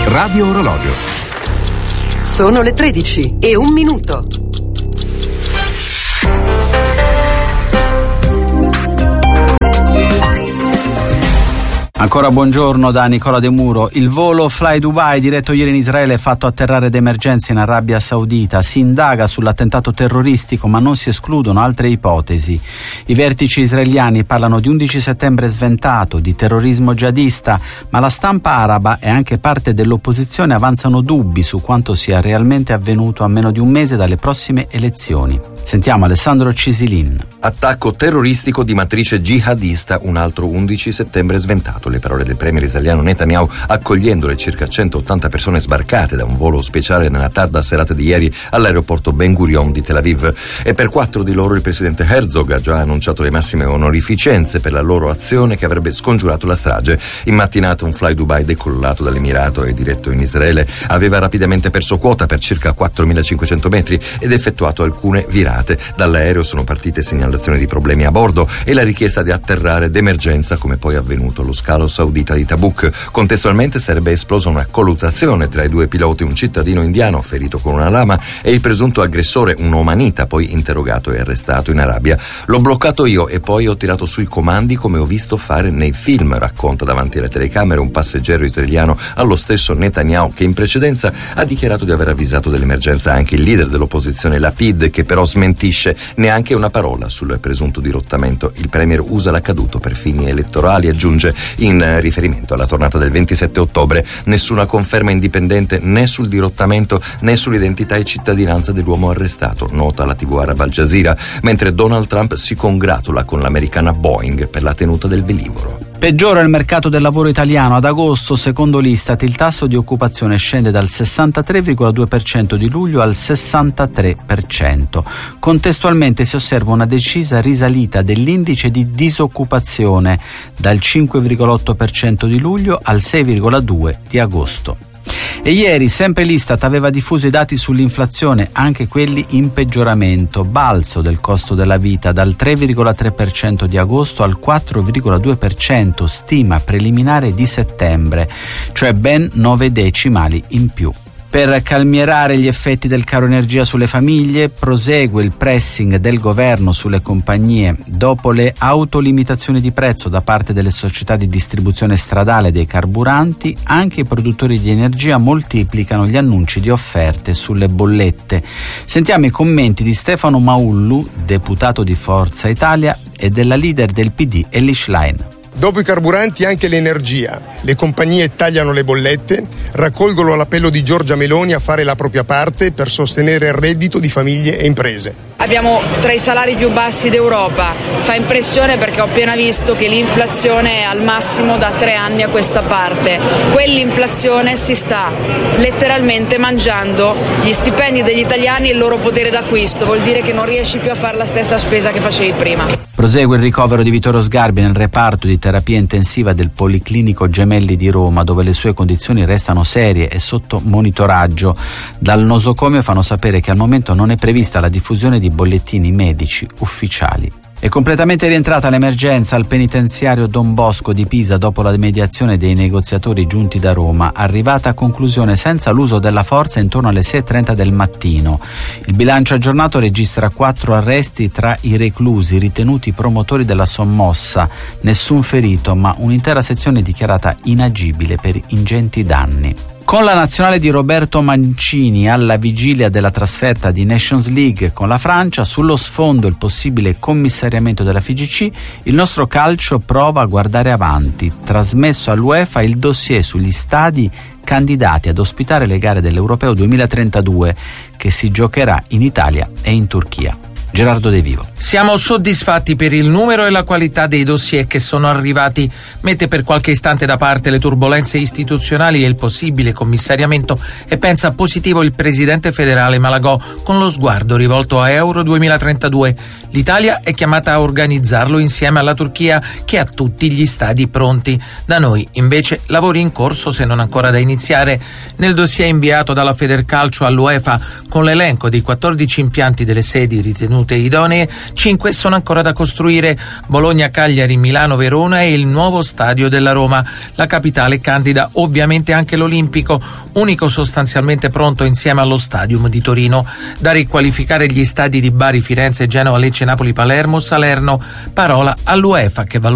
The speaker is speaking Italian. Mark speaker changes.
Speaker 1: Radio Orologio.
Speaker 2: Sono le 13:01.
Speaker 3: Ancora buongiorno da Nicola De Muro. Il volo Fly Dubai diretto ieri in Israele è fatto atterrare d'emergenza in Arabia Saudita. Si indaga sull'attentato terroristico, ma non si escludono altre ipotesi. I vertici israeliani parlano di 11 settembre sventato, di terrorismo jihadista, ma la stampa araba e anche parte dell'opposizione avanzano dubbi su quanto sia realmente avvenuto a meno di un mese dalle prossime elezioni. Sentiamo Alessandro Cisilin.
Speaker 4: Attacco terroristico di matrice jihadista, un altro 11 settembre sventato. Le parole del premier israeliano Netanyahu accogliendo le circa 180 persone sbarcate da un volo speciale nella tarda serata di ieri all'aeroporto Ben Gurion di Tel Aviv. E per 4 di loro il presidente Herzog ha già annunciato le massime onorificenze per la loro azione che avrebbe scongiurato la strage. In mattinata un Fly Dubai decollato dall'Emirato e diretto in Israele aveva rapidamente perso quota per circa 4.500 metri ed effettuato alcune virate. Dall'aereo sono partite segnalazioni di problemi a bordo e la richiesta di atterrare d'emergenza, come poi è avvenuto allo scalo saudita di Tabuk. Contestualmente sarebbe esplosa una colluttazione tra i due piloti, un cittadino indiano ferito con una lama e il presunto aggressore, un omanita, poi interrogato e arrestato in Arabia. L'ho bloccato io e poi ho tirato sui comandi come ho visto fare nei film, racconta davanti alle telecamere un passeggero israeliano allo stesso Netanyahu, che in precedenza ha dichiarato di aver avvisato dell'emergenza anche il leader dell'opposizione Lapid, che però smentisce neanche una parola sul presunto dirottamento. Il premier usa l'accaduto per fini elettorali, aggiunge. In riferimento alla tornata del 27 ottobre, nessuna conferma indipendente né sul dirottamento né sull'identità e cittadinanza dell'uomo arrestato, nota la TV araba Al Jazeera, mentre Donald Trump si congratula con l'americana Boeing per la tenuta del velivolo.
Speaker 3: Peggiora il mercato del lavoro italiano. Ad agosto, secondo l'Istat, il tasso di occupazione scende dal 63,2% di luglio al 63%. Contestualmente si osserva una decisa risalita dell'indice di disoccupazione dal 5,8% di luglio al 6,2% di agosto. E ieri sempre l'Istat aveva diffuso i dati sull'inflazione, anche quelli in peggioramento, balzo del costo della vita dal 3,3% di agosto al 4,2%, stima preliminare di settembre, cioè ben 9 decimali in più. Per calmierare gli effetti del caro energia sulle famiglie, prosegue il pressing del governo sulle compagnie. Dopo le autolimitazioni di prezzo da parte delle società di distribuzione stradale dei carburanti, anche i produttori di energia moltiplicano gli annunci di offerte sulle bollette. Sentiamo i commenti di Stefano Maullu, deputato di Forza Italia, e della leader del PD Elly Schlein.
Speaker 5: Dopo i carburanti anche l'energia. Le compagnie tagliano le bollette, raccolgono l'appello di Giorgia Meloni a fare la propria parte per sostenere il reddito di famiglie e imprese.
Speaker 6: Abbiamo tra i salari più bassi d'Europa. Fa impressione perché ho appena visto che l'inflazione è al massimo da 3 anni a questa parte. Quell'inflazione si sta letteralmente mangiando gli stipendi degli italiani e il loro potere d'acquisto. Vuol dire che non riesci più a fare la stessa spesa che facevi prima.
Speaker 3: Prosegue il ricovero di Vittorio Sgarbi nel reparto di terapia intensiva del Policlinico Gemelli di Roma, dove le sue condizioni restano serie e sotto monitoraggio. Dal nosocomio fanno sapere che al momento non è prevista la diffusione di bollettini medici ufficiali. È completamente rientrata l'emergenza al penitenziario Don Bosco di Pisa dopo la mediazione dei negoziatori giunti da Roma, arrivata a conclusione senza l'uso della forza intorno alle 6:30 del mattino. Il bilancio aggiornato registra 4 arresti tra i reclusi ritenuti promotori della sommossa, nessun ferito, ma un'intera sezione dichiarata inagibile per ingenti danni. Con la nazionale di Roberto Mancini alla vigilia della trasferta di Nations League con la Francia, sullo sfondo il possibile commissariamento della FIGC, il nostro calcio prova a guardare avanti. Trasmesso all'UEFA il dossier sugli stadi candidati ad ospitare le gare dell'Europeo 2032 che si giocherà in Italia e in Turchia. Gerardo De Vivo.
Speaker 7: Siamo soddisfatti per il numero e la qualità dei dossier che sono arrivati. Mette per qualche istante da parte le turbolenze istituzionali e il possibile commissariamento e pensa positivo il presidente federale Malagò con lo sguardo rivolto a Euro 2032. L'Italia è chiamata a organizzarlo insieme alla Turchia che ha tutti gli stadi pronti. Da noi invece lavori in corso se non ancora da iniziare. Nel dossier inviato dalla Federcalcio all'UEFA con l'elenco dei 14 impianti delle sedi ritenute ritenute idonee, 5 sono ancora da costruire: Bologna, Cagliari, Milano, Verona e il nuovo stadio della Roma. La capitale candida ovviamente anche l'Olimpico, unico sostanzialmente pronto insieme allo Stadium di Torino. Da riqualificare gli stadi di Bari, Firenze, Genova, Lecce, Napoli, Palermo, Salerno. Parola all'UEFA che valuta